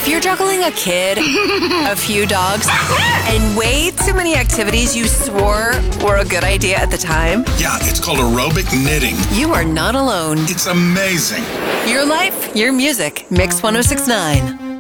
If you're juggling a kid, a few dogs, and way too many activities you swore were a good idea at the time, Yeah, it's called aerobic knitting. you are not alone. It's amazing. Your life, your music. Mix 1069.